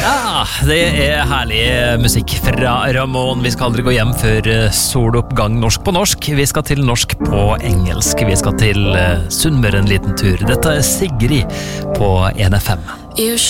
Ja, det herlig musikk fra Ramón. Vi skal aldri gå hjem før soloppgang norsk på norsk. Vi skal til norsk på engelsk. Vi skal til Sunnmøre en liten tur. Dette Sigrid på NFM.